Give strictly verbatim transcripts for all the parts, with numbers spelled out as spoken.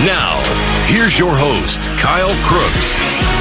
Now, here's your host, Kyle Crooks.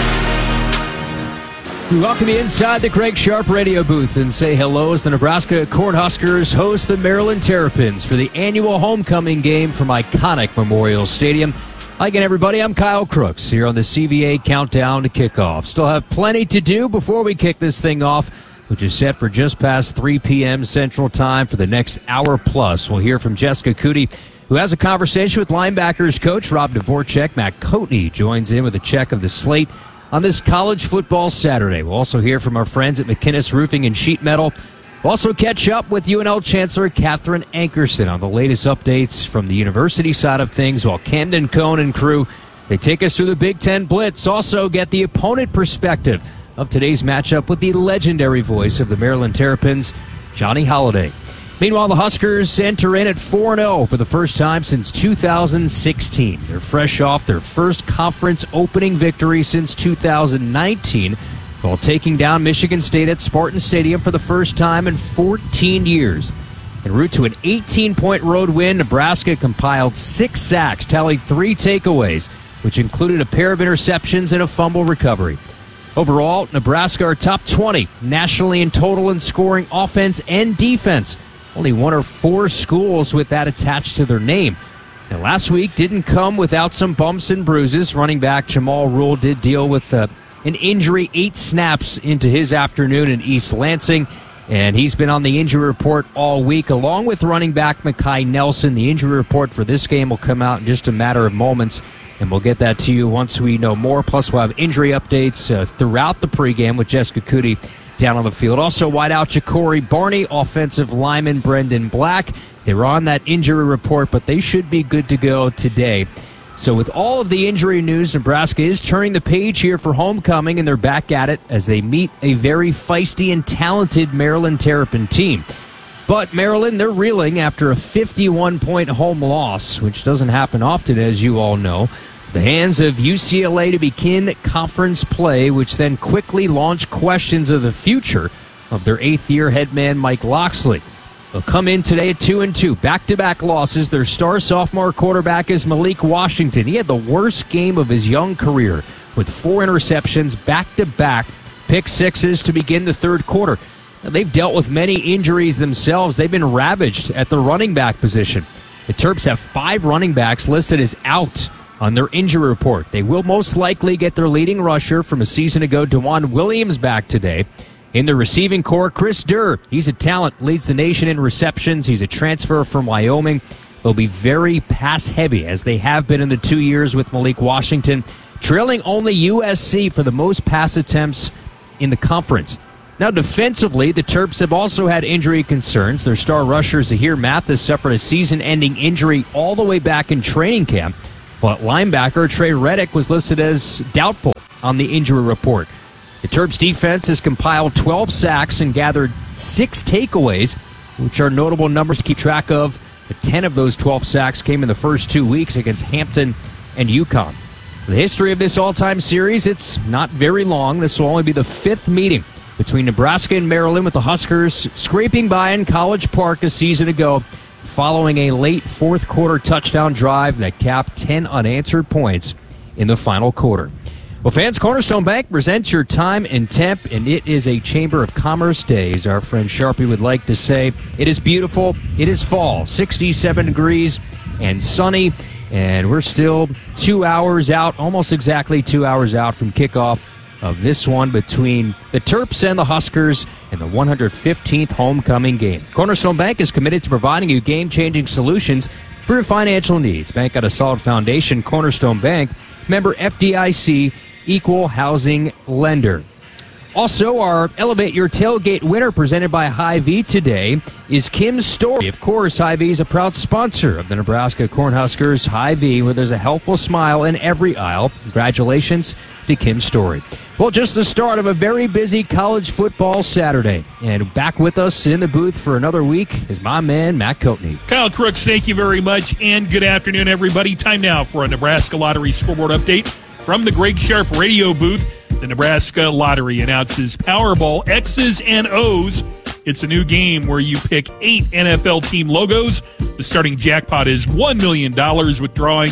We welcome you inside the Greg Sharp radio booth and say hello as the Nebraska Cornhuskers host the Maryland Terrapins for the annual homecoming game from iconic Memorial Stadium. Hi again, everybody. I'm Kyle Crooks here on the C V A Countdown to Kickoff. Still have plenty to do before we kick this thing off, which is set for just past three p.m. Central Time for the next hour plus. We'll hear from Jessica Coody, who has a conversation with linebackers coach Rob Dvorak. Matt Coatney joins in with a check of the slate on this college football Saturday. We'll also hear from our friends at McInnes Roofing and Sheet Metal. We'll also catch up with U N L Chancellor Catherine Ankerson on the latest updates from the university side of things, while Camden Cohn and crew, they take us through the Big Ten Blitz. Also get the opponent perspective of today's matchup with the legendary voice of the Maryland Terrapins, Johnny Holiday. Meanwhile, the Huskers enter in at four and oh for the first time since two thousand sixteen. They're fresh off their first conference opening victory since two thousand nineteen, while taking down Michigan State at Spartan Stadium for the first time in fourteen years. En route to an eighteen-point road win, Nebraska compiled six sacks, tallied three takeaways, which included a pair of interceptions and a fumble recovery. Overall, Nebraska are top twenty nationally in total in scoring offense and defense. Only one or four schools with that attached to their name. And last week didn't come without some bumps and bruises. Running back Jamal Rule did deal with uh, an injury eight snaps into his afternoon in East Lansing. And he's been on the injury report all week, along with running back Mekhi Nelson. The injury report for this game will come out in just a matter of moments, and we'll get that to you once we know more. Plus, we'll have injury updates uh, throughout the pregame with Jessica Coody down on the field. Also, wideout Ja'Cory Barney, offensive lineman Brendan Black. They were on that injury report, but they should be good to go today. So with all of the injury news, Nebraska is turning the page here for homecoming, and they're back at it as they meet a very feisty and talented Maryland Terrapin team. But Maryland, they're reeling after a fifty-one point home loss, which doesn't happen often, as you all know. The hands of U C L A to begin conference play, which then quickly launched questions of the future of their eighth-year head man Mike Locksley. They'll come in today at two and two, back-to-back losses. Their star sophomore quarterback is Malik Washington. He had the worst game of his young career with four interceptions, back-to-back pick sixes to begin the third quarter. Now, they've dealt with many injuries themselves. They've been ravaged at the running back position. The Terps have five running backs listed as out on their injury report. They will most likely get their leading rusher from a season ago, DeJuan Williams, back today. In the receiving corps, Chris Durr. He's a talent, leads the nation in receptions. He's a transfer from Wyoming. They'll be very pass-heavy, as they have been in the two years with Malik Washington, trailing only U S C for the most pass attempts in the conference. Now, defensively, the Terps have also had injury concerns. Their star rusher, Zahir Mathis, suffered a season-ending injury all the way back in training camp. But linebacker Trey Reddick was listed as doubtful on the injury report. The Terps defense has compiled twelve sacks and gathered six takeaways, which are notable numbers to keep track of. But ten of those twelve sacks came in the first two weeks against Hampton and UConn. The history of this all-time series, it's not very long. This will only be the fifth meeting between Nebraska and Maryland, with the Huskers scraping by in College Park a season ago, following a late fourth-quarter touchdown drive that capped ten unanswered points in the final quarter. Well, fans, Cornerstone Bank presents your time and temp, and it is a Chamber of Commerce day, as our friend Sharpie would like to say. It is beautiful. It is fall, sixty-seven degrees and sunny, and we're still two hours out, almost exactly two hours out from kickoff of this one between the Terps and the Huskers in the one hundred fifteenth homecoming game. Cornerstone Bank is committed to providing you game-changing solutions for your financial needs. Bank got a solid foundation. Cornerstone Bank, member F D I C, equal housing lender. Also, our Elevate Your Tailgate winner presented by Hy-Vee today is Kim Story. Of course, Hy-Vee is a proud sponsor of the Nebraska Cornhuskers. Hy-Vee, where there's a helpful smile in every aisle. Congratulations to Kim Story. Well, just the start of a very busy college football Saturday. And back with us in the booth for another week is my man, Matt Coatney. Kyle Crooks, thank you very much, and good afternoon, everybody. Time now for a Nebraska Lottery scoreboard update from the Greg Sharp radio booth. The Nebraska Lottery announces Powerball X's and O's. It's a new game where you pick eight N F L team logos. The starting jackpot is one million dollars with drawings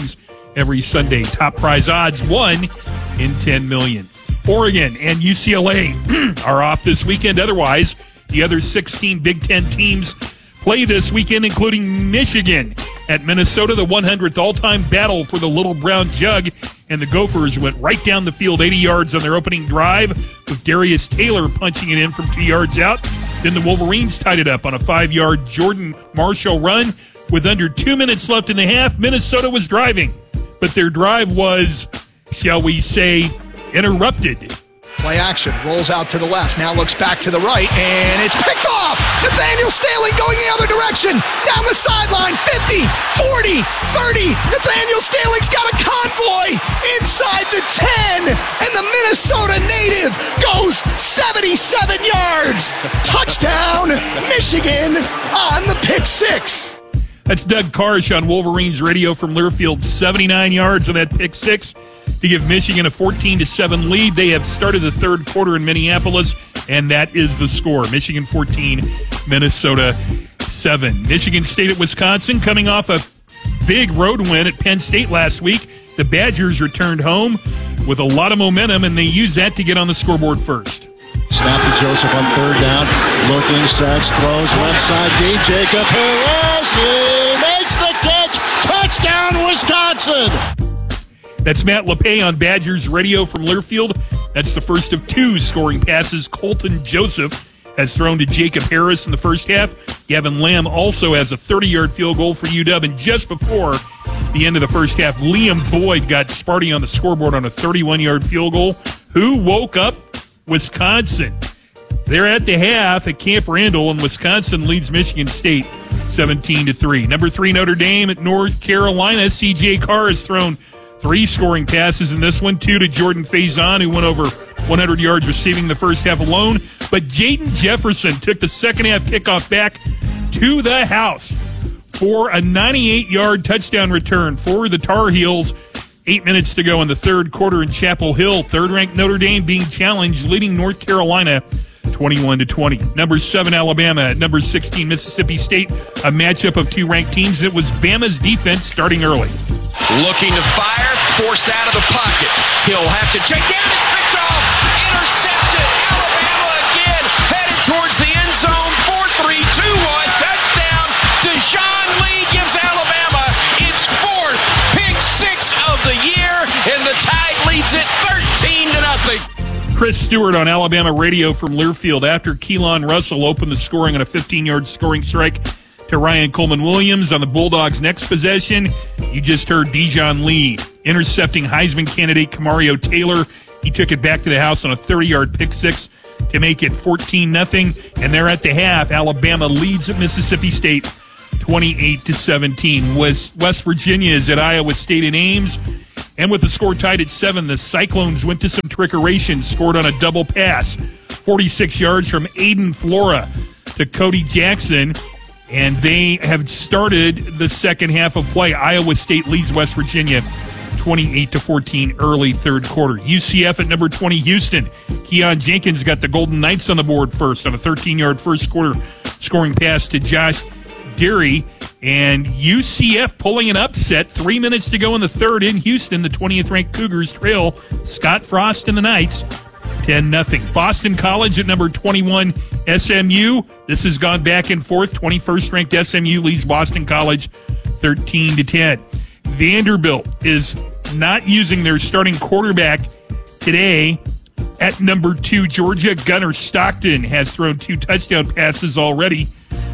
every Sunday. Top prize odds, one in ten million. Oregon and U C L A are off this weekend. Otherwise, the other sixteen Big Ten teams play this weekend, including Michigan at Minnesota, the one hundredth all-time battle for the Little Brown Jug. And the Gophers went right down the field, eighty yards on their opening drive, with Darius Taylor punching it in from two yards out. Then the Wolverines tied it up on a five-yard Jordan Marshall run. With under two minutes left in the half, Minnesota was driving. But their drive was, shall we say, interrupted. Play action, rolls out to the left, now looks back to the right, and it's picked off! Nathaniel Stanley going the other direction, down the sideline, fifty, forty, thirty, Nathaniel Stanley's got a convoy inside the ten, and the Minnesota native goes seventy-seven yards! Touchdown, Michigan on the pick six! That's Doug Karsh on Wolverines radio from Learfield, seventy-nine yards on that pick six to give Michigan a fourteen to seven lead. They have started the third quarter in Minneapolis, and that is the score. Michigan fourteen, Minnesota seven. Michigan State at Wisconsin coming off a big road win at Penn State last week. The Badgers returned home with a lot of momentum, and they used that to get on the scoreboard first. Snap to Joseph on third down. Looking, sets, throws, left side deep. Jacob Harris, he makes the catch. Touchdown, Wisconsin! That's Matt LePay on Badgers radio from Learfield. That's the first of two scoring passes. Colton Joseph has thrown to Jacob Harris in the first half. Gavin Lamb also has a thirty-yard field goal for U W. And just before the end of the first half, Liam Boyd got Sparty on the scoreboard on a thirty-one-yard field goal. Who woke up? Wisconsin. They're at the half at Camp Randall, and Wisconsin leads Michigan State seventeen to three. Number three, Notre Dame at North Carolina. C J Carr has thrown three scoring passes in this one, two to Jordan Faison, who went over one hundred yards receiving the first half alone. But Jaden Jefferson took the second half kickoff back to the house for a ninety-eight-yard touchdown return for the Tar Heels. Eight minutes to go in the third quarter in Chapel Hill. Third-ranked Notre Dame being challenged, leading North Carolina twenty-one to twenty. Number seven, Alabama at number sixteen, Mississippi State. A matchup of two ranked teams. It was Bama's defense starting early. Looking to fire, forced out of the pocket. He'll have to check down. It's picked off. Intercepted. Alabama again. Headed towards the end zone. four three two one. Touchdown. Deshaun Lee gives Alabama its fourth pick six of the year, and the Tide leads it thirteen to nothing. Chris Stewart on Alabama radio from Learfield after Keelan Russell opened the scoring on a fifteen-yard scoring strike to Ryan Coleman-Williams on the Bulldogs' next possession. You just heard Dijon Lee intercepting Heisman candidate Kamario Taylor. He took it back to the house on a thirty-yard pick six to make it fourteen nothing. And they're at the half. Alabama leads at Mississippi State twenty-eight to seventeen. West, West Virginia is at Iowa State in Ames. And with the score tied at seven, the Cyclones went to some trickeration, scored on a double pass. forty-six yards from Aiden Flora to Cody Jackson. And they have started the second half of play. Iowa State leads West Virginia twenty-eight to fourteen early third quarter. U C F at number twenty, Houston. Keon Jenkins got the Golden Knights on the board first on a thirteen-yard first quarter scoring pass to Josh Deary. And U C F pulling an upset. Three minutes to go in the third in Houston. The twentieth-ranked Cougars trail Scott Frost and the Knights ten nothing. Boston College at number twenty-one, S M U. This has gone back and forth. twenty-first-ranked S M U leads Boston College thirteen to ten. Vanderbilt is not using their starting quarterback today. At number two, Georgia, Gunnar Stockton has thrown two touchdown passes already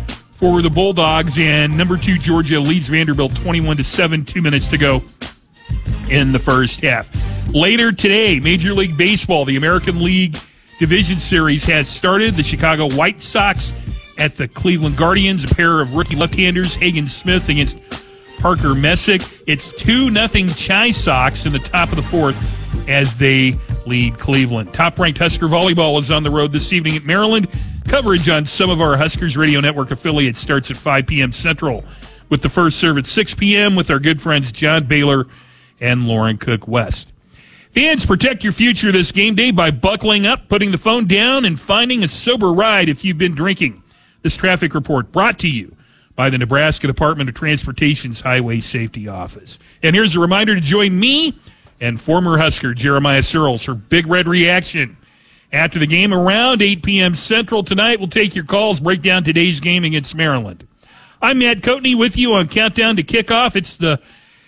for the Bulldogs, and number two, Georgia leads Vanderbilt twenty-one to seven, two minutes to go in the first half. Later today, Major League Baseball, the American League Division Series has started. The Chicago White Sox at the Cleveland Guardians, a pair of rookie left-handers, Hagen Smith against Parker Messick. It's two nothing Chi Sox in the top of the fourth as they lead Cleveland. Top-ranked Husker Volleyball is on the road this evening at Maryland. Coverage on some of our Huskers Radio Network affiliates starts at five p.m. Central, with the first serve at six p.m. with our good friends John Baylor and Lauren Cook West. Fans, protect your future this game day by buckling up, putting the phone down, and finding a sober ride if you've been drinking. This traffic report brought to you by the Nebraska Department of Transportation's Highway Safety Office. And here's a reminder to join me and former Husker Jeremiah Searles for Big Red Reaction. After the game around eight p.m. Central tonight, we'll take your calls, break down today's game against Maryland. I'm Matt Coatney with you on Countdown to Kickoff. It's the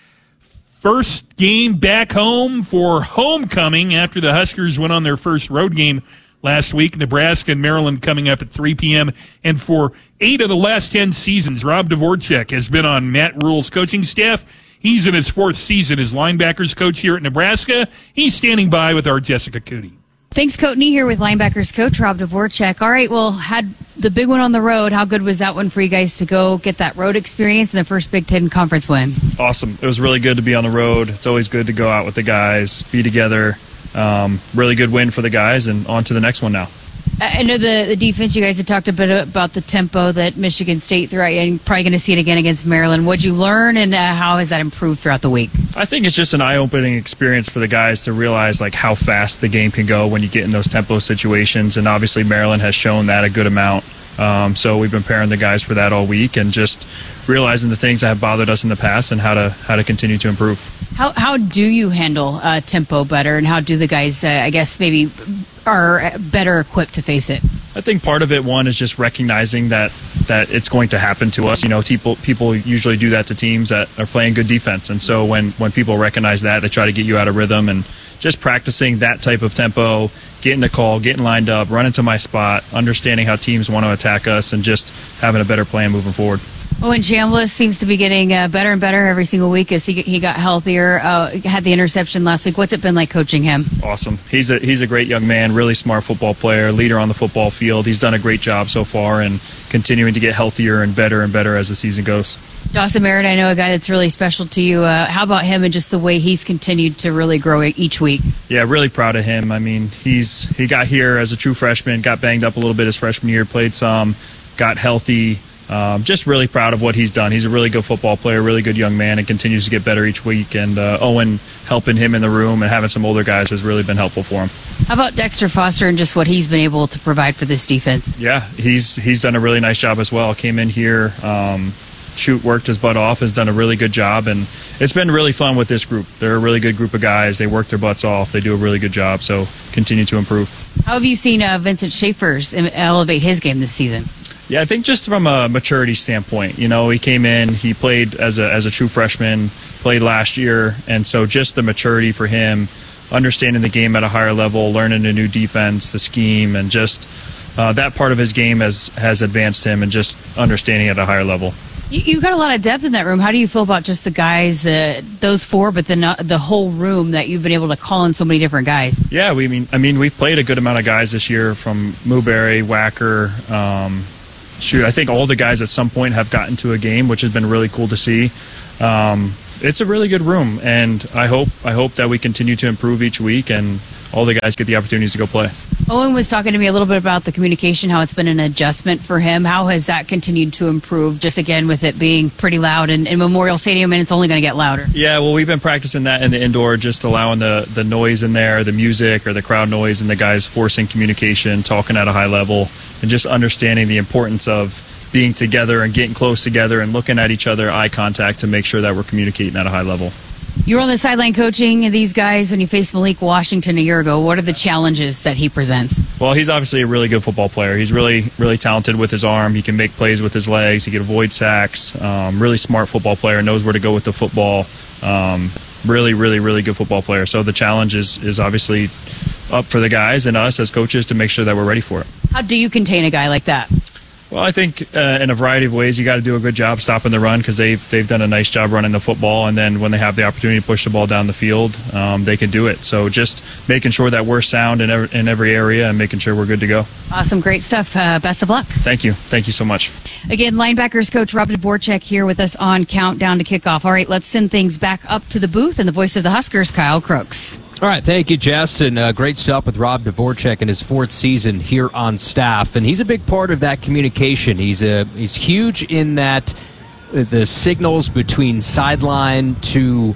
first game back home for homecoming after the Huskers went on their first road game last week. Nebraska and Maryland coming up at three p.m. And for eight of the last ten seasons, Rob Dvorak has been on Matt Rule's coaching staff. He's in his fourth season as linebackers coach here at Nebraska. He's standing by with our Jessica Cootie. Thanks, Coatney, here with linebackers coach Rob Dvorak. All right, well, had the big one on the road. How good was that one for you guys to go get that road experience and the first Big Ten Conference win? Awesome. It was really good to be on the road. It's always good to go out with the guys, be together. Um, really good win for the guys, and on to the next one now. I know the, the defense, you guys had talked a bit about the tempo that Michigan State threw at you, and probably going to see it again against Maryland. What'd you learn, and uh, how has that improved throughout the week? I think it's just an eye-opening experience for the guys to realize like how fast the game can go when you get in those tempo situations, and obviously Maryland has shown that a good amount. Um, so we've been preparing the guys for that all week, and just realizing the things that have bothered us in the past and how to how to continue to improve. How how do you handle uh, tempo better, and how do the guys, uh, I guess, maybe are better equipped to face it? I think part of it, one, is just recognizing that that it's going to happen to us. You know, people people usually do that to teams that are playing good defense, and so when when people recognize that, they try to get you out of rhythm. And just practicing that type of tempo, getting the call, getting lined up, running to my spot, understanding how teams want to attack us, and just having a better plan moving forward. Owen Chambliss seems to be getting uh, better and better every single week as he he got healthier. Uh, had the interception last week. What's it been like coaching him? Awesome. He's a he's a great young man, really smart football player, leader on the football field. He's done a great job so far, and continuing to get healthier and better and better as the season goes. Dawson Merritt, I know a guy that's really special to you. Uh, how about him and just the way he's continued to really grow each week? Yeah, really proud of him. I mean, he's he got here as a true freshman, got banged up a little bit his freshman year, played some, got healthy. Um, just really proud of what he's done. He's a really good football player, really good young man, and continues to get better each week. And uh, Owen helping him in the room and having some older guys has really been helpful for him. How about Dexter Foster and just what he's been able to provide for this defense? Yeah, he's he's done a really nice job as well. Came in here, um, shoot, worked his butt off, has done a really good job, and it's been really fun with this group. They're a really good group of guys. They work their butts off. They do a really good job, so continue to improve. How have you seen uh, Vincent Schaefer's elevate his game this season? Yeah, I think just from a maturity standpoint, you know, he came in, he played as a as a true freshman, played last year, and so just the maturity for him, understanding the game at a higher level, learning a new defense, the scheme, and just uh, that part of his game has, has advanced him, and just understanding at a higher level. You, you've got a lot of depth in that room. How do you feel about just the guys, uh, those four, but then uh, the whole room that you've been able to call in so many different guys? Yeah, we mean I mean we've played a good amount of guys this year, from Mooberry, Wacker. Um, Shoot, I think all the guys at some point have gotten to a game, which has been really cool to see. Um, it's a really good room, and I hope I hope that we continue to improve each week, and all the guys get the opportunities to go play. Owen was talking to me a little bit about the communication, how it's been an adjustment for him. How has that continued to improve, just again with it being pretty loud in, in Memorial Stadium, and it's only going to get louder? Yeah, well, we've been practicing that in the indoor, just allowing the, the noise in there, the music or the crowd noise, and the guys forcing communication, talking at a high level, and just understanding the importance of being together and getting close together and looking at each other, eye contact, to make sure that we're communicating at a high level. You were on the sideline coaching these guys when you faced Malik Washington a year ago. What are the challenges that he presents? Well, he's obviously a really good football player. He's really, really talented with his arm. He can make plays with his legs. He can avoid sacks. Um, really smart football player, knows where to go with the football. Um, really, really, really good football player. So the challenge is, is obviously up for the guys and us as coaches to make sure that we're ready for it. How do you contain a guy like that? Well, I think uh, in a variety of ways, you got to do a good job stopping the run, because they've they've done a nice job running the football, and then when they have the opportunity to push the ball down the field, um, they can do it. So just making sure that we're sound in every, in every area, and making sure we're good to go. Awesome, great stuff. Uh, best of luck. Thank you. Thank you so much. Again, linebackers coach Rob Dvorak here with us on Countdown to Kickoff. All right, let's send things back up to the booth, and the voice of the Huskers, Kyle Crooks. All right, thank you, Jess, and uh, great stuff with Rob Dvorak in his fourth season here on staff, and he's a big part of that communication. He's a he's huge in that uh, the signals between sideline to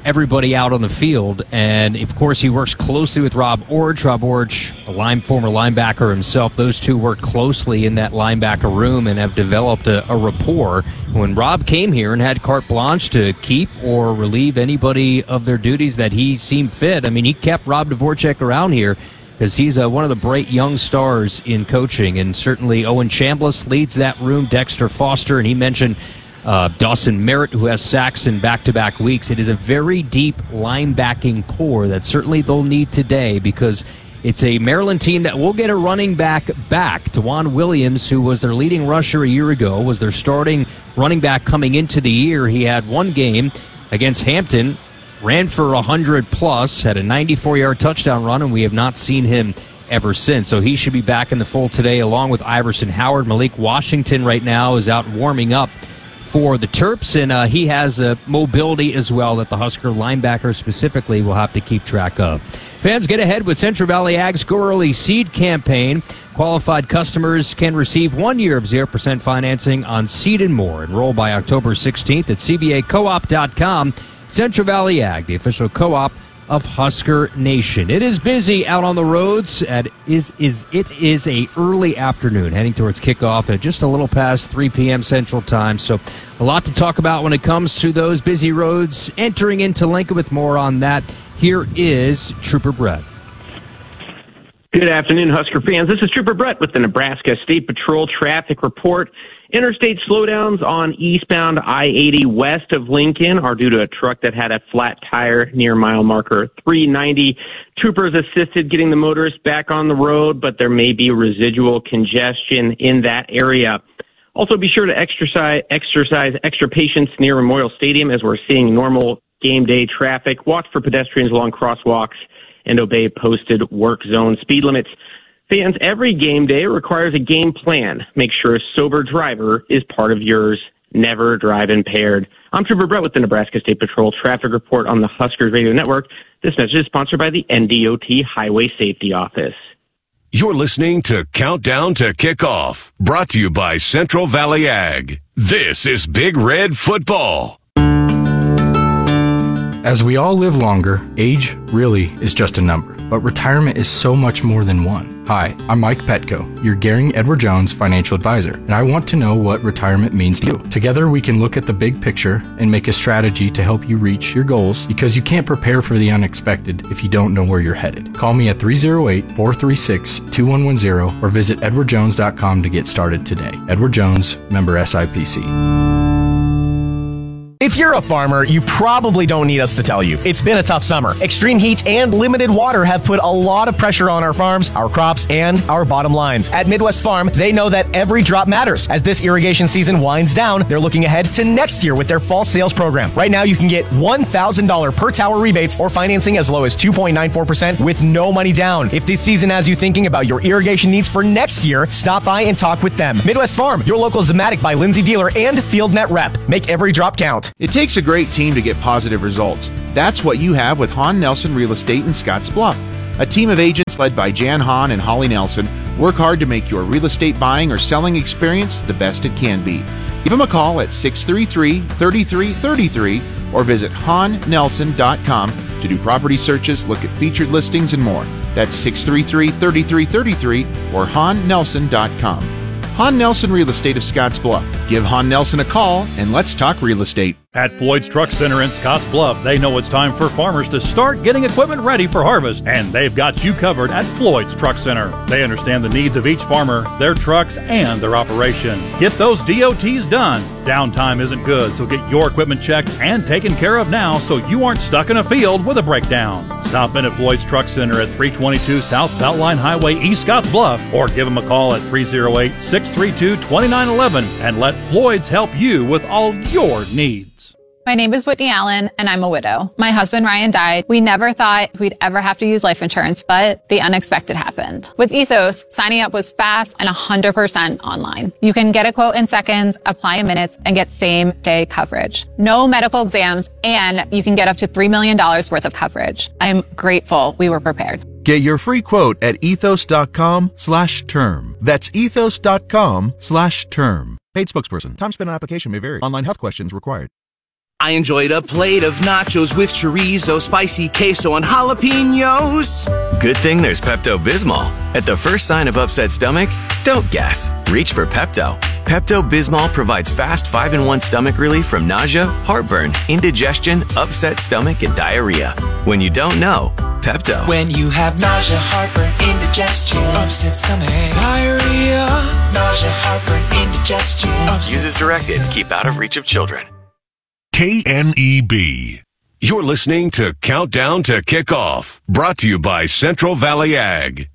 everybody out on the field. And, of course, he works closely with Rob Orge. Rob Orge, a line, former linebacker himself. Those two work closely in that linebacker room and have developed a, a rapport. When Rob came here and had carte blanche to keep or relieve anybody of their duties that he seemed fit, I mean, he kept Rob Dvorak around here because he's uh, one of the bright young stars in coaching. And certainly Owen Chambliss leads that room, Dexter Foster, and he mentioned Uh, Dawson Merritt, who has sacks in back-to-back weeks. It is a very deep linebacking core that certainly they'll need today because it's a Maryland team that will get a running back back. DeJuan Williams, who was their leading rusher a year ago, was their starting running back coming into the year. He had one game against Hampton, ran for one hundred plus, had a ninety-four-yard touchdown run, and we have not seen him ever since. So he should be back in the fold today along with Iverson Howard. Malik Washington right now is out warming up for the Terps, and uh, he has a mobility as well that the Husker linebacker specifically will have to keep track of. Fans, get ahead with Central Valley Ag's Go Early Seed campaign. Qualified customers can receive one year of zero percent financing on seed and more. Enroll by October sixteenth at c v a co op dot com. Central Valley Ag, the official co-op of Husker Nation. It is busy out on the roads. At is is it is a early afternoon, heading towards kickoff at just a little past three p.m. Central Time. So a lot to talk about when it comes to those busy roads. Entering into Lincoln with more on that, here is Trooper Brett. Good afternoon, Husker fans. This is Trooper Brett with the Nebraska State Patrol Traffic Report. Interstate slowdowns on eastbound I eighty west of Lincoln are due to a truck that had a flat tire near mile marker three ninety. Troopers assisted getting the motorist back on the road, but there may be residual congestion in that area. Also, be sure to exercise, exercise extra patience near Memorial Stadium as we're seeing normal game day traffic. Watch for pedestrians along crosswalks and obey posted work zone speed limits. Fans, every game day requires a game plan. Make sure a sober driver is part of yours. Never drive impaired. I'm Trooper Brett with the Nebraska State Patrol Traffic Report on the Huskers Radio Network. This message is sponsored by the N D O T Highway Safety Office. You're listening to Countdown to Kickoff, brought to you by Central Valley Ag. This is Big Red Football. As we all live longer, age really is just a number, but retirement is so much more than one. Hi, I'm Mike Petco, your Gehring Edward Jones financial advisor, and I want to know what retirement means to you. Together, we can look at the big picture and make a strategy to help you reach your goals, because you can't prepare for the unexpected if you don't know where you're headed. Call me at three oh eight, four three six, two one one zero or visit edward jones dot com to get started today. Edward Jones, member S I P C. If you're a farmer, you probably don't need us to tell you. It's been a tough summer. Extreme heat and limited water have put a lot of pressure on our farms, our crops, and our bottom lines. At Midwest Farm, they know that every drop matters. As this irrigation season winds down, they're looking ahead to next year with their fall sales program. Right now, you can get one thousand dollars per tower rebates or financing as low as two point nine four percent with no money down. If this season has you thinking about your irrigation needs for next year, stop by and talk with them. Midwest Farm, your local Zematic by Lindsay dealer and FieldNet rep. Make every drop count. It takes a great team to get positive results. That's what you have with Hahn Nelson Real Estate in Scotts Bluff. A team of agents led by Jan Hahn and Holly Nelson work hard to make your real estate buying or selling experience the best it can be. Give them a call at six three three, three three three three or visit hahn nelson dot com to do property searches, look at featured listings, and more. That's six three three, three three three three or hahn nelson dot com. Hahn Nelson Real Estate of Scotts Bluff. Give Hahn Nelson a call and let's talk real estate. At Floyd's Truck Center in Scotts Bluff, they know it's time for farmers to start getting equipment ready for harvest, and they've got you covered at Floyd's Truck Center. They understand the needs of each farmer, their trucks, and their operation. Get those D O Ts done. Downtime isn't good, so get your equipment checked and taken care of now so you aren't stuck in a field with a breakdown. Stop in at Floyd's Truck Center at three twenty-two South Beltline Highway, East Scotts Bluff, or give them a call at three oh eight, six three two, two nine one one and let Floyd's help you with all your needs. My name is Whitney Allen, and I'm a widow. My husband, Ryan, died. We never thought we'd ever have to use life insurance, but the unexpected happened. With Ethos, signing up was fast and one hundred percent online. You can get a quote in seconds, apply in minutes, and get same-day coverage. No medical exams, and you can get up to three million dollars worth of coverage. I'm grateful we were prepared. Get your free quote at ethos.com slash term. That's ethos.com slash term. Paid spokesperson. Time spent on application may vary. Online health questions required. I enjoyed a plate of nachos with chorizo, spicy queso, and jalapenos. Good thing there's Pepto-Bismol. At the first sign of upset stomach, don't guess. Reach for Pepto. Pepto-Bismol provides fast five in one stomach relief from nausea, heartburn, indigestion, upset stomach, and diarrhea. When you don't know, Pepto. When you have nausea, heartburn, indigestion, upset stomach, diarrhea, nausea, heartburn, indigestion. Use as directed. Keep out of reach of children. K N E B. You're listening to Countdown to Kickoff, brought to you by Central Valley Ag.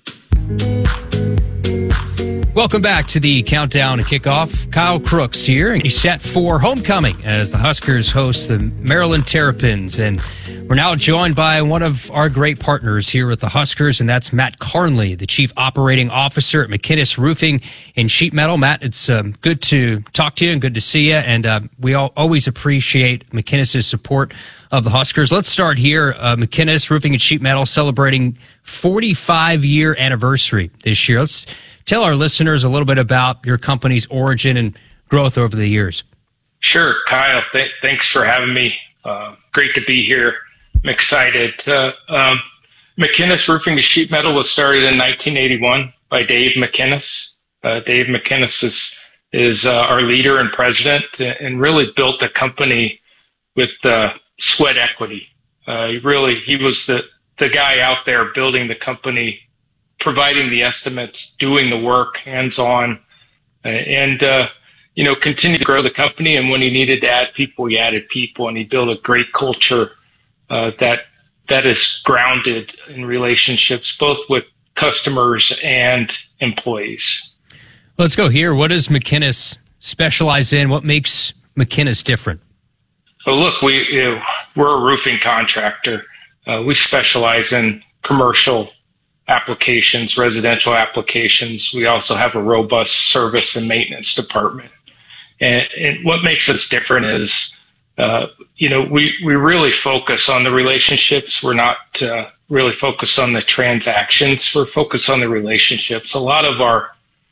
Welcome back to the Countdown to Kickoff. Kyle Crooks here. He's set for homecoming as the Huskers host the Maryland Terrapins. And we're now joined by one of our great partners here with the Huskers, and that's Matt Carnley, the Chief Operating Officer at McInnis Roofing and Sheet Metal. Matt, it's um, good to talk to you and good to see you. And uh, we all always appreciate McInnis' support of the Huskers. Let's start here. Uh, McInnis Roofing and Sheet Metal celebrating forty-five year anniversary this year. Let's tell our listeners a little bit about your company's origin and growth over the years. Sure, Kyle. Th- thanks for having me. Uh, great to be here. I'm excited. Uh, um, McInnis Roofing and Sheet Metal was started in nineteen eighty-one by Dave McInnis. Uh, Dave McInnis is, is uh, our leader and president, and really built the company with uh, sweat equity. Uh, he really, he was the, the guy out there building the company, providing the estimates, doing the work, hands-on, uh, and, uh, you know, continue to grow the company. And when he needed to add people, he added people, and he built a great culture uh, that that is grounded in relationships, both with customers and employees. Let's go here. What does McInnis specialize in? What makes McInnis different? So look, we, you know, we're a roofing contractor. Uh, we specialize in commercial applications, residential applications. We also have a robust service and maintenance department. And, and what makes us different is, uh, you know, we, we really focus on the relationships. We're not uh, really focused on the transactions. We're focused on the relationships. A lot of our,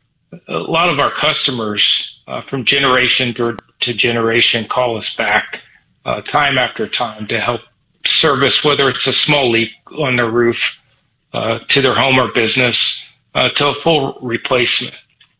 a lot of our customers uh, from generation to, to generation call us back uh, time after time to help service, whether it's a small leak on their roof, Uh, to their home or business, uh, to a full replacement.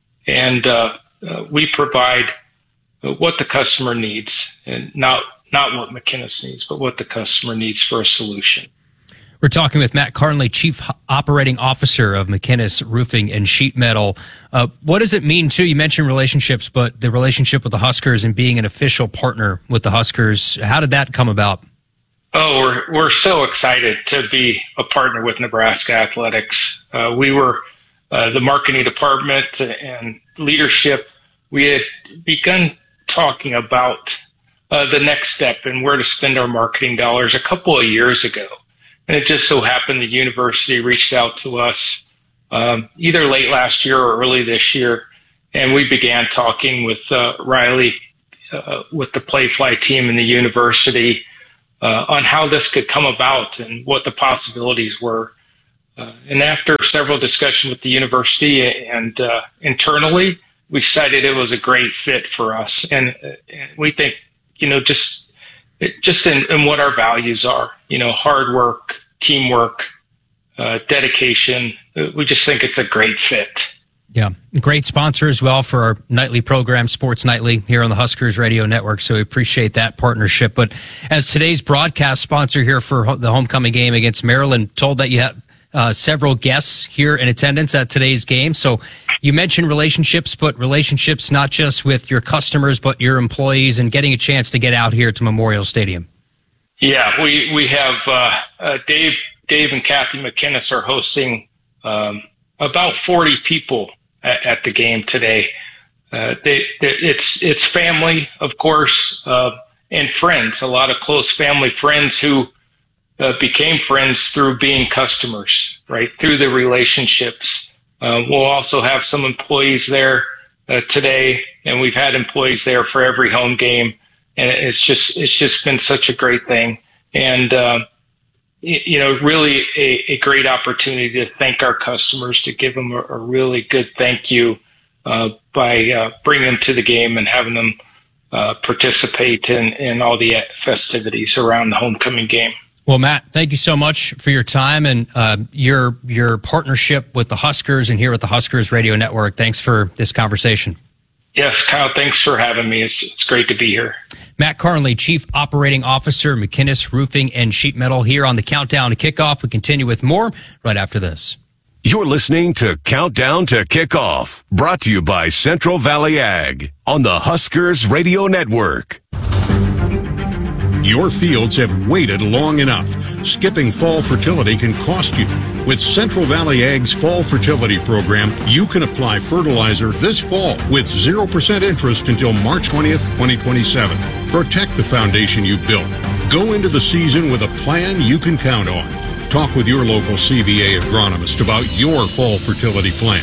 And uh, uh, we provide what the customer needs, and not not what McInnis needs, but what the customer needs for a solution. We're talking with Matt Carnley, Chief Operating Officer of McInnis Roofing and Sheet Metal. Uh, what does it mean, too? You mentioned relationships, but the relationship with the Huskers and being an official partner with the Huskers, how did that come about? Oh, we're we're so excited to be a partner with Nebraska Athletics. Uh, we were uh, the marketing department and leadership. We had begun talking about uh, the next step and where to spend our marketing dollars a couple of years ago. And it just so happened the university reached out to us um, either late last year or early this year, and we began talking with uh, Riley, uh, with the Playfly team in the university, Uh, on how this could come about and what the possibilities were. Uh, and after several discussions with the university and uh, internally, we decided it was a great fit for us. And, and we think, you know, just just in, in what our values are, you know, hard work, teamwork, uh, dedication. We just think it's a great fit. Yeah, great sponsor as well for our nightly program, Sports Nightly, here on the Huskers Radio Network. So we appreciate that partnership. But as today's broadcast sponsor here for the homecoming game against Maryland, told that you have uh, several guests here in attendance at today's game. So you mentioned relationships, but relationships not just with your customers, but your employees, and getting a chance to get out here to Memorial Stadium. Yeah, we we have uh, uh, Dave Dave and Kathy McInnis are hosting um, about forty people at the game today. Uh, they, they, it's it's family, of course, uh, and friends. A lot of close family friends who uh, became friends through being customers, right? Through the relationships. Uh, we'll also have some employees there uh, today, and we've had employees there for every home game, and it's just it's just been such a great thing. And uh, you know, really a, a great opportunity to thank our customers, to give them a, a really good thank you uh, by uh, bringing them to the game and having them uh, participate in, in all the festivities around the homecoming game. Well, Matt, thank you so much for your time and uh, your your partnership with the Huskers and here at the Huskers Radio Network. Thanks for this conversation. Yes, Kyle, thanks for having me. It's, it's great to be here. Matt Carnley, Chief Operating Officer, McInnis Roofing and Sheet Metal, here on the Countdown to Kickoff. We continue with more right after this. You're listening to Countdown to Kickoff, brought to you by Central Valley Ag on the Huskers Radio Network. Your fields have waited long enough. Skipping fall fertility can cost you. With Central Valley Ag's Fall Fertility Program, you can apply fertilizer this fall with zero percent interest until March twentieth, twenty twenty-seven. Protect the foundation you built. Go into the season with a plan you can count on. Talk with your local C V A agronomist about your fall fertility plan.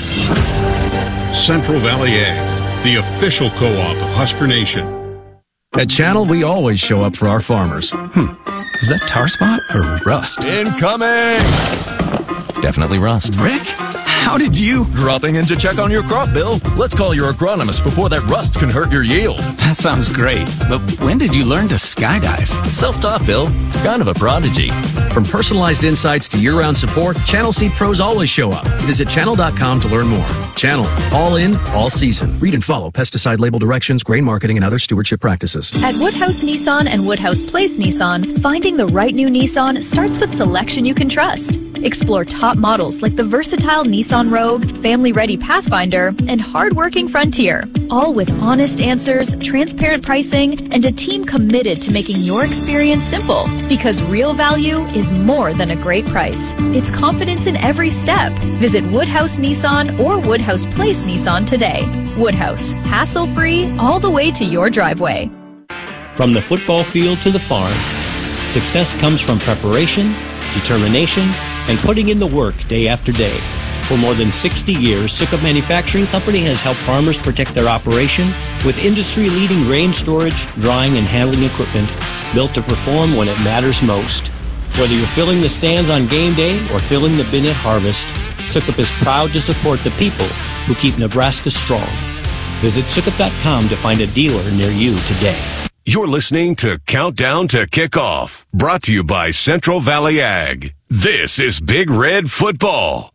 Central Valley Ag, the official co-op of Husker Nation. At Channel, we always show up for our farmers. Hmm. Is that tar spot or rust? Incoming! Definitely rust. Rick, how did you? Dropping in to check on your crop, Bill. Let's call your agronomist before that rust can hurt your yield. That sounds great, but when did you learn to skydive? Self-taught, Bill. Kind of a prodigy. From personalized insights to year-round support, Channel Seed Pros always show up. Visit channel dot com to learn more. Channel, all in, all season. Read and follow pesticide label directions, grain marketing, and other stewardship practices. At Woodhouse Nissan and Woodhouse Place Nissan, finding the right new Nissan starts with selection you can trust. Explore top models like the versatile Nissan Rogue, family-ready Pathfinder, and hard-working Frontier. All with honest answers, transparent pricing, and a team committed to making your experience simple. Because real value is more than a great price. It's confidence in every step. Visit Woodhouse Nissan or Woodhouse Place Nissan today. Woodhouse, hassle-free all the way to your driveway. From the football field to the farm, success comes from preparation, determination, and putting in the work day after day. For more than sixty years, Sukup Manufacturing Company has helped farmers protect their operation with industry-leading grain storage, drying, and handling equipment built to perform when it matters most. Whether you're filling the stands on game day or filling the bin at harvest, Sukup is proud to support the people who keep Nebraska strong. Visit sukup dot com to find a dealer near you today. You're listening to Countdown to Kickoff, brought to you by Central Valley Ag. This is Big Red Football.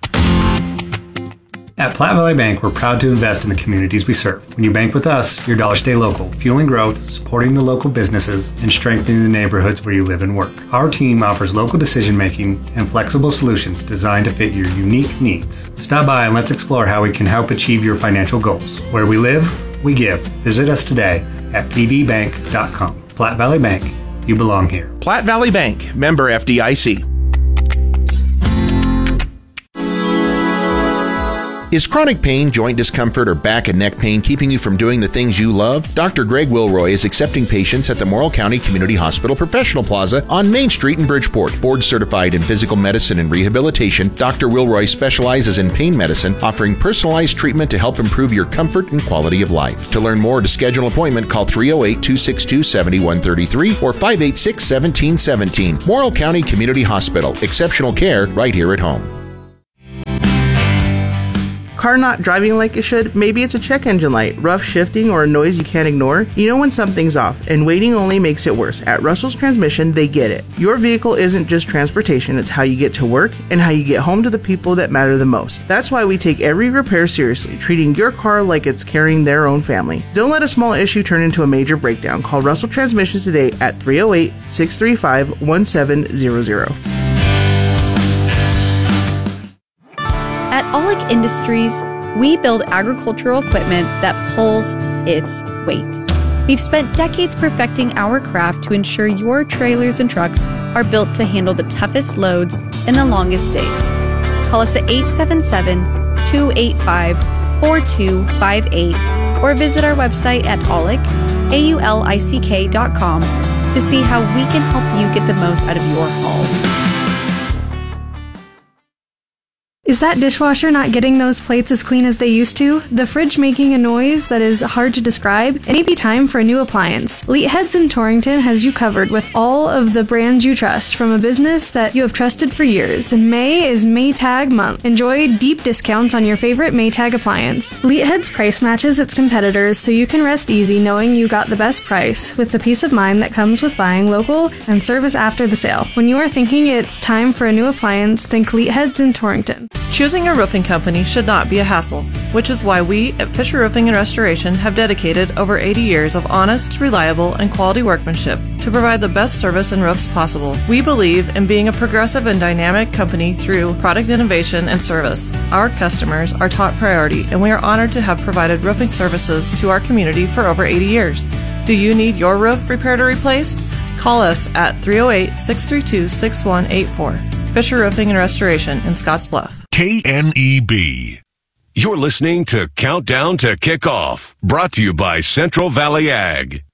At Platte Valley Bank, we're proud to invest in the communities we serve. When you bank with us, your dollars stay local, fueling growth, supporting the local businesses, and strengthening the neighborhoods where you live and work. Our team offers local decision-making and flexible solutions designed to fit your unique needs. Stop by and let's explore how we can help achieve your financial goals. Where we live, we give. Visit us today at p v bank dot com. Platte Valley Bank, you belong here. Platte Valley Bank, member F D I C. Is chronic pain, joint discomfort, or back and neck pain keeping you from doing the things you love? Doctor Greg Wilroy is accepting patients at the Morrill County Community Hospital Professional Plaza on Main Street in Bridgeport. Board certified in physical medicine and rehabilitation, Doctor Wilroy specializes in pain medicine, offering personalized treatment to help improve your comfort and quality of life. To learn more or to schedule an appointment, call three oh eight, two six two, seven one three three or five eight six, one seven one seven. Morrill County Community Hospital. Exceptional care right here at home. Car not driving like it should? Maybe it's a check engine light, rough shifting, or a noise you can't ignore? You know when something's off, and waiting only makes it worse. At Russell's Transmission, they get it. Your vehicle isn't just transportation, it's how you get to work and how you get home to the people that matter the most. That's why we take every repair seriously, treating your car like it's carrying their own family. Don't let a small issue turn into a major breakdown. Call Russell Transmissions today at three oh eight, six three five, one seven zero zero. At Aulick Industries, we build agricultural equipment that pulls its weight. We've spent decades perfecting our craft to ensure your trailers and trucks are built to handle the toughest loads and the longest days. Call us at eight seven seven, two eight five, four two five eight or visit our website at aulick, A U L I C K dot com to see how we can help you get the most out of your hauls. Is that dishwasher not getting those plates as clean as they used to? The fridge making a noise that is hard to describe? It may be time for a new appliance. Elite Heads in Torrington has you covered with all of the brands you trust from a business that you have trusted for years. May is Maytag month. Enjoy deep discounts on your favorite Maytag appliance. Elite Heads price matches its competitors so you can rest easy knowing you got the best price with the peace of mind that comes with buying local and service after the sale. When you are thinking it's time for a new appliance, think Elite Heads in Torrington. Choosing a roofing company should not be a hassle, which is why we at Fisher Roofing and Restoration have dedicated over eighty years of honest, reliable, and quality workmanship to provide the best service and roofs possible. We believe in being a progressive and dynamic company through product innovation and service. Our customers are top priority, and we are honored to have provided roofing services to our community for over eighty years. Do you need your roof repaired or replaced? Call us at three oh eight, six three two, six one eight four. Fisher Roofing and Restoration in Scotts Bluff. K N E B. You're listening to Countdown to Kickoff, brought to you by Central Valley Ag.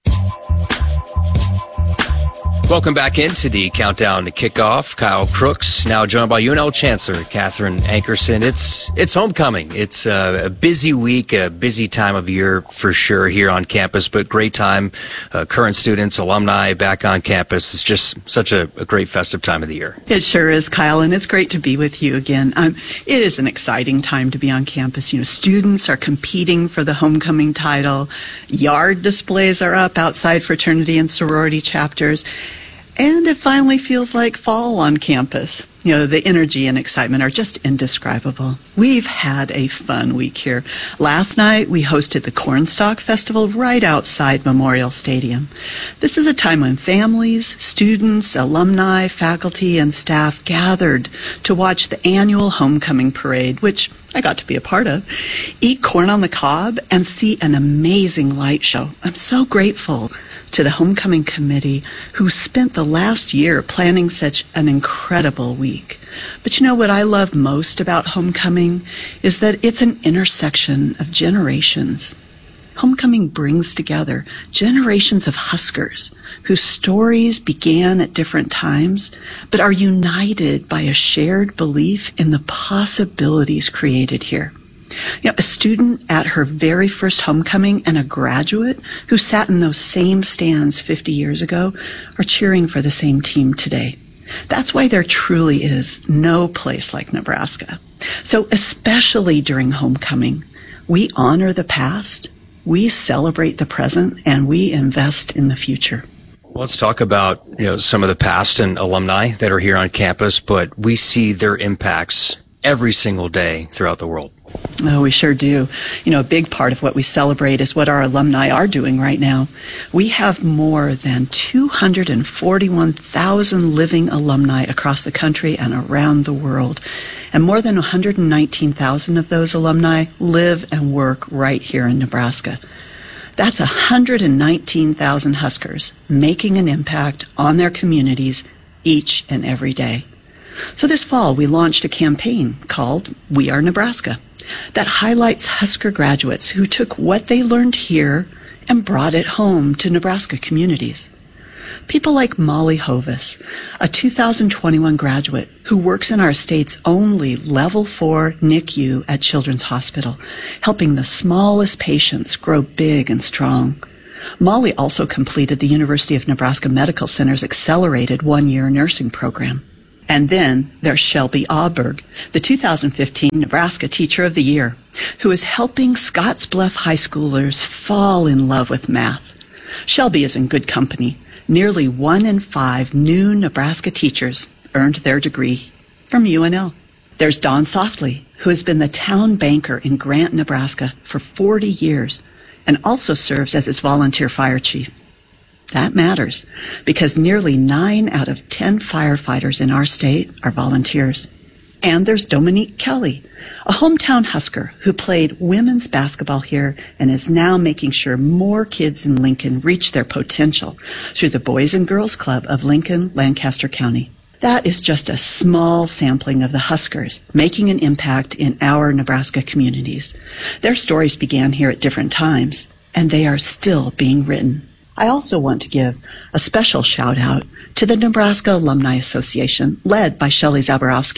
Welcome back into the Countdown to Kickoff. Kyle Crooks, now joined by U N L Chancellor Catherine Ankerson. It's it's homecoming. It's uh, a busy week, a busy time of year for sure here on campus, but great time. Uh, current students, alumni back on campus. It's just such a, a great festive time of the year. It sure is, Kyle, and it's great to be with you again. Um, it is an exciting time to be on campus. You know, students are competing for the homecoming title. Yard displays are up outside fraternity and sorority chapters. And it finally feels like fall on campus. You know, the energy and excitement are just indescribable. We've had a fun week here. Last night, we hosted the Cornstalk Festival right outside Memorial Stadium. This is a time when families, students, alumni, faculty, and staff gathered to watch the annual homecoming parade, which I got to be a part of, eat corn on the cob, and see an amazing light show. I'm so grateful to the homecoming committee who spent the last year planning such an incredible week. But you know what I love most about homecoming is that it's an intersection of generations. Homecoming brings together generations of Huskers whose stories began at different times, but are united by a shared belief in the possibilities created here. You know, a student at her very first homecoming and a graduate who sat in those same stands fifty years ago are cheering for the same team today. That's why there truly is no place like Nebraska. So especially during homecoming, we honor the past, we celebrate the present, and we invest in the future. Let's talk about, you know, some of the past and alumni that are here on campus, but we see their impacts every single day throughout the world. Oh, we sure do. You know, a big part of what we celebrate is what our alumni are doing right now. We have more than two hundred forty-one thousand living alumni across the country and around the world. And more than one hundred nineteen thousand of those alumni live and work right here in Nebraska. That's one hundred nineteen thousand Huskers making an impact on their communities each and every day. So this fall, we launched a campaign called We Are Nebraska that highlights Husker graduates who took what they learned here and brought it home to Nebraska communities. People like Molly Hovis, a two thousand twenty-one graduate who works in our state's only Level four N I C U at Children's Hospital, helping the smallest patients grow big and strong. Molly also completed the University of Nebraska Medical Center's accelerated one-year nursing program. And then there's Shelby Auberg, the two thousand fifteen Nebraska Teacher of the Year, who is helping Scotts Bluff high schoolers fall in love with math. Shelby is in good company. Nearly one in five new Nebraska teachers earned their degree from U N L. There's Don Softly, who has been the town banker in Grant, Nebraska for forty years and also serves as its volunteer fire chief. That matters because nearly nine out of ten firefighters in our state are volunteers. And there's Dominique Kelly, a hometown Husker who played women's basketball here and is now making sure more kids in Lincoln reach their potential through the Boys and Girls Club of Lincoln, Lancaster County. That is just a small sampling of the Huskers making an impact in our Nebraska communities. Their stories began here at different times, and they are still being written. I also want to give a special shout out to the Nebraska Alumni Association, led by Shelley Zaborowski.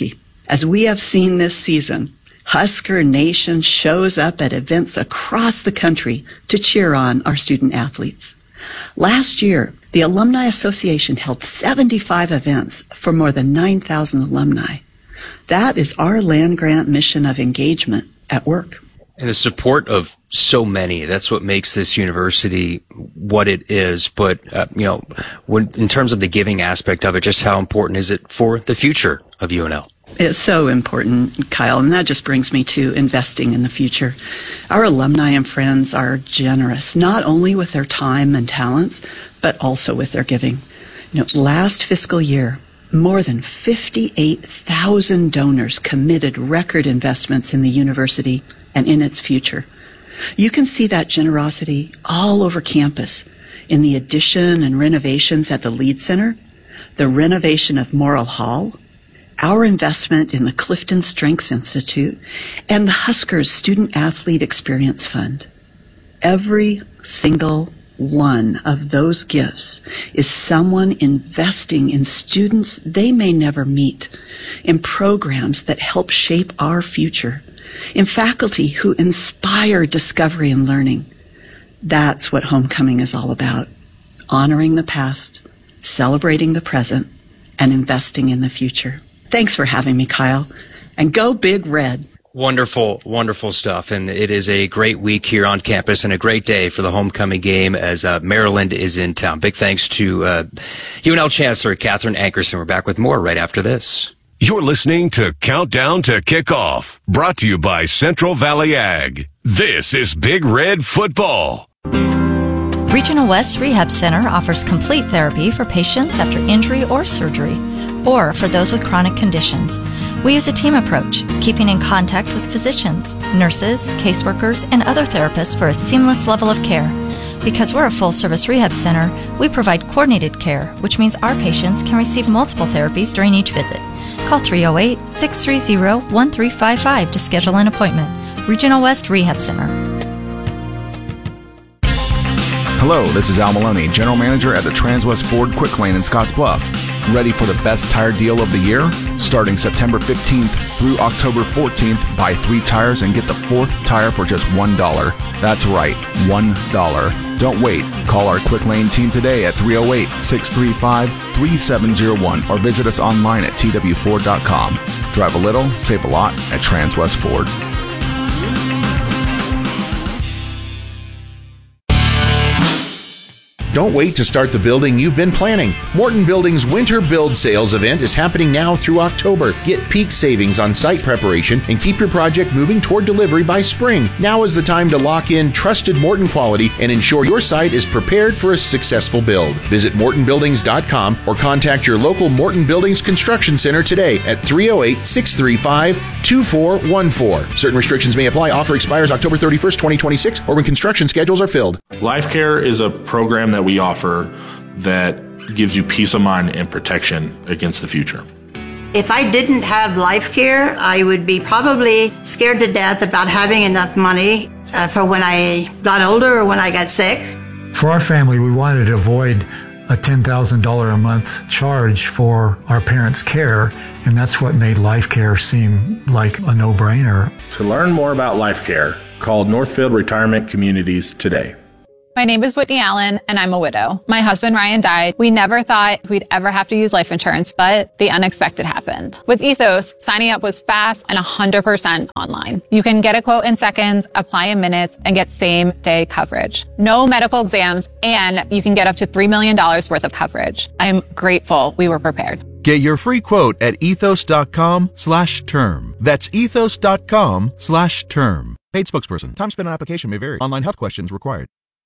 As we have seen this season, Husker Nation shows up at events across the country to cheer on our student athletes. Last year, the Alumni Association held seventy-five events for more than nine thousand alumni. That is our land-grant mission of engagement at work. And the support of so many, that's what makes this university what it is. But, uh, you know, when, in terms of the giving aspect of it, just how important is it for the future of U N L? It's so important, Kyle, and that just brings me to investing in the future. Our alumni and friends are generous, not only with their time and talents, but also with their giving. You know, last fiscal year, more than fifty-eight thousand donors committed record investments in the university and in its future. You can see that generosity all over campus in the addition and renovations at the Lead Center, the renovation of Morrill Hall, our investment in the Clifton Strengths Institute, and the Huskers Student Athlete Experience Fund. Every single one of those gifts is someone investing in students they may never meet, in programs that help shape our future, in faculty who inspire discovery and learning. That's what homecoming is all about: honoring the past, celebrating the present, and investing in the future. Thanks for having me, Kyle. And go Big Red. Wonderful, wonderful stuff. And it is a great week here on campus and a great day for the homecoming game as uh, Maryland is in town. Big thanks to uh, U N L Chancellor Catherine Ankerson. We're back with more right after this. You're listening to Countdown to Kickoff, brought to you by Central Valley Ag. This is Big Red Football. Regional West Rehab Center offers complete therapy for patients after injury or surgery, or for those with chronic conditions. We use a team approach, keeping in contact with physicians, nurses, caseworkers, and other therapists for a seamless level of care. Because we're a full-service rehab center, we provide coordinated care, which means our patients can receive multiple therapies during each visit. Call three oh eight, six three zero, one three five five to schedule an appointment. Regional West Rehab Center. Hello, this is Al Maloney, General Manager at the Transwest Ford Quick Lane in Scotts Bluff. Ready for the best tire deal of the year? Starting September fifteenth through October fourteenth, buy three tires and get the fourth tire for just one dollar. That's right, one dollar. Don't wait. Call our Quick Lane team today at three oh eight, six three five, three seven zero one or visit us online at t w ford dot com. Drive a little, save a lot at Transwest Ford. Don't wait to start the building you've been planning. Morton Building's Winter Build Sales event is happening now through October. Get peak savings on site preparation and keep your project moving toward delivery by spring. Now is the time to lock in trusted Morton quality and ensure your site is prepared for a successful build. Visit morton buildings dot com or contact your local Morton Buildings Construction Center today at three oh eight, six three five, two four one four. Certain restrictions may apply. Offer expires October thirty-first, twenty twenty-six or when construction schedules are filled. Life Care is a program that we offer that gives you peace of mind and protection against the future. If I didn't have Life Care, I would be probably scared to death about having enough money uh, for when I got older or when I got sick. For our family, we wanted to avoid a ten thousand dollars a month charge for our parents' care, and that's what made Life Care seem like a no-brainer. To learn more about Life Care, call Northfield Retirement Communities today. My name is Whitney Allen, and I'm a widow. My husband, Ryan, died. We never thought we'd ever have to use life insurance, but the unexpected happened. With Ethos, signing up was fast and one hundred percent online. You can get a quote in seconds, apply in minutes, and get same-day coverage. No medical exams, and you can get up to three million dollars worth of coverage. I'm grateful we were prepared. Get your free quote at ethos.com slash term. That's ethos.com slash term. Paid spokesperson. Time spent on application may vary. Online health questions required.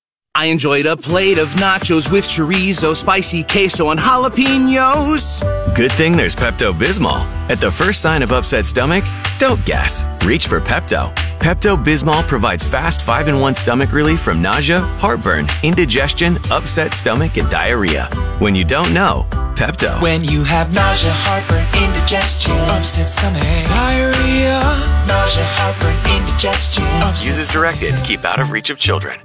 I enjoyed a plate of nachos with chorizo, spicy queso, and jalapenos. Good thing there's Pepto-Bismol. At the first sign of upset stomach, don't guess. Reach for Pepto. Pepto-Bismol provides fast five in one stomach relief from nausea, heartburn, indigestion, upset stomach, and diarrhea. When you don't know, Pepto. When you have nausea, heartburn, indigestion, upset stomach, diarrhea, nausea, heartburn, indigestion. Use as directed. Keep out of reach of children.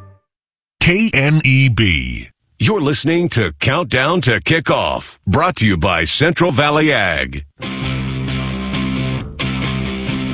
K N E B. You're listening to Countdown to Kickoff, brought to you by Central Valley Ag.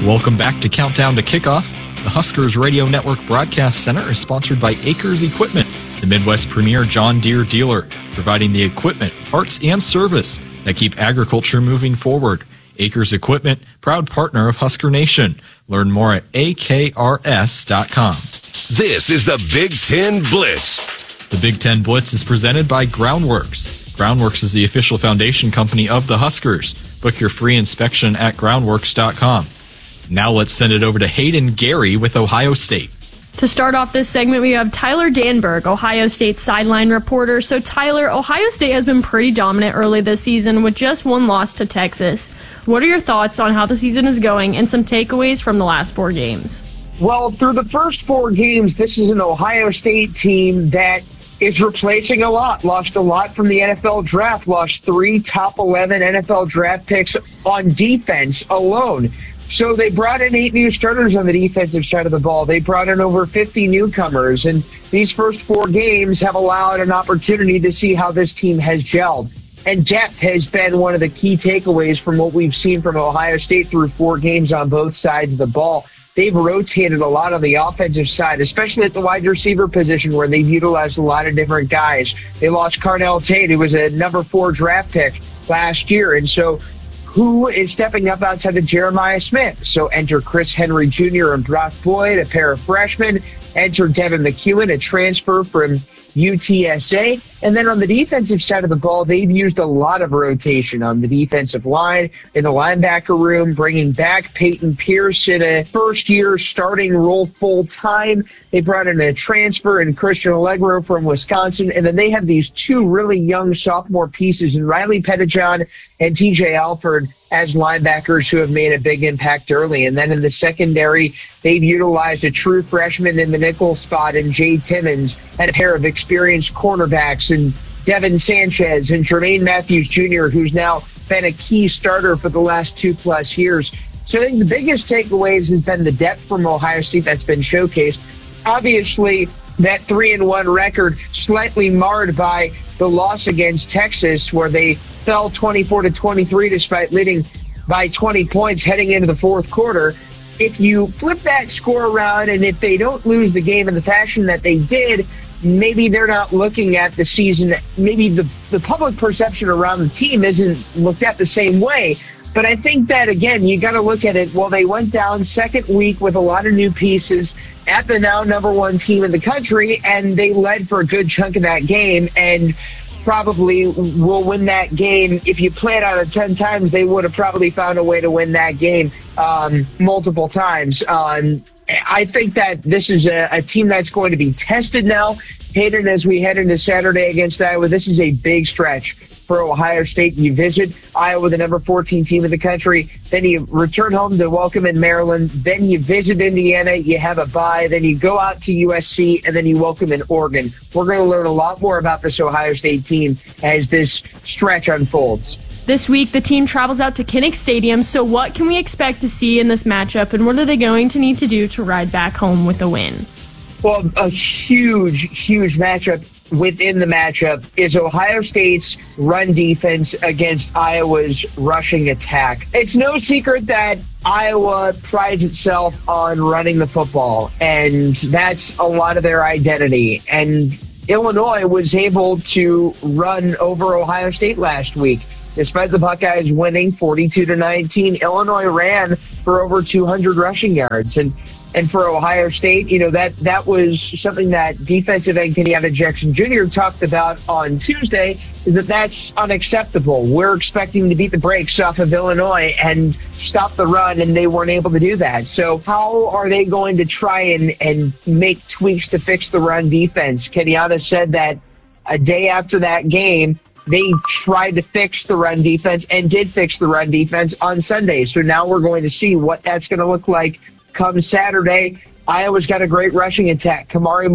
Welcome back to Countdown to Kickoff. The Huskers Radio Network Broadcast Center is sponsored by Acres Equipment, the Midwest premier John Deere dealer, providing the equipment, parts, and service that keep agriculture moving forward. Acres Equipment, proud partner of Husker Nation. Learn more at A K R S dot com. This is the Big Ten Blitz. The Big Ten Blitz is presented by Groundworks. Groundworks is the official foundation company of the Huskers. Book your free inspection at groundworks dot com. Now let's send it over to Hayden Gary with Ohio State. To start off this segment, we have Tyler Danberg, Ohio State's sideline reporter. So, Tyler, Ohio State has been pretty dominant early this season with just one loss to Texas. What are your thoughts on how the season is going and some takeaways from the last four games? Well, through the first four games, this is an Ohio State team that is replacing a lot, lost a lot from the N F L draft, lost three top eleven N F L draft picks on defense alone. So they brought in eight new starters on the defensive side of the ball. They brought in over fifty newcomers, and these first four games have allowed an opportunity to see how this team has gelled. And depth has been one of the key takeaways from what we've seen from Ohio State through four games on both sides of the ball. They've rotated a lot on the offensive side, especially at the wide receiver position where they've utilized a lot of different guys. They lost Carnell Tate, who was a number four draft pick last year. And so who is stepping up outside of Jeremiah Smith? So enter Chris Henry Junior and Brock Boyd, a pair of freshmen. Enter Devin McEwen, a transfer from U T S A. And then on the defensive side of the ball, they've used a lot of rotation on the defensive line, in the linebacker room, bringing back Peyton Pierce in a first-year starting role full-time. They brought in a transfer in Christian Allegro from Wisconsin. And then they have these two really young sophomore pieces in Riley Pettijohn and T J Alford as linebackers who have made a big impact early. And then in the secondary, they've utilized a true freshman in the nickel spot in Jay Timmons and a pair of experienced cornerbacks in Devin Sanchez and Jermaine Matthews Junior, who's now been a key starter for the last two-plus years. So I think the biggest takeaways has been the depth from Ohio State that's been showcased. Obviously, that three and one record slightly marred by the loss against Texas, where they fell twenty-four to twenty-three despite leading by twenty points heading into the fourth quarter. If you flip that score around, and if they don't lose the game in the fashion that they did, maybe they're not looking at the season. Maybe the, the public perception around the team isn't looked at the same way. But I think that, again, you got to look at it. Well, they went down second week with a lot of new pieces at the now number one team in the country, and they led for a good chunk of that game and probably will win that game. If you play it out of ten times, they would have probably found a way to win that game um, multiple times. Um, I think that this is a, a team that's going to be tested now. Hayden, as we head into Saturday against Iowa, this is a big stretch for Ohio State. You visit Iowa, the number fourteen team in the country. Then you return home to welcome in Maryland. Then you visit Indiana. You have a bye. Then you go out to U S C, and then you welcome in Oregon. We're going to learn a lot more about this Ohio State team as this stretch unfolds. This week, the team travels out to Kinnick Stadium, so what can we expect to see in this matchup, and what are they going to need to do to ride back home with a win? Well, a huge, huge matchup within the matchup is Ohio State's run defense against Iowa's rushing attack. It's no secret that Iowa prides itself on running the football, and that's a lot of their identity. And Illinois was able to run over Ohio State last week. Despite the Buckeyes winning forty-two to nineteen, Illinois ran for over two hundred rushing yards. And And for Ohio State, you know, that, that was something that defensive end Kenyatta Jackson Junior talked about on Tuesday, is that that's unacceptable. We're expecting to beat the brakes off of Illinois and stop the run, and they weren't able to do that. So how are they going to try and, and make tweaks to fix the run defense? Kenyatta said that a day after that game, they tried to fix the run defense and did fix the run defense on Sunday. So now we're going to see what that's going to look like come Saturday. Iowa's got a great rushing attack. Kamari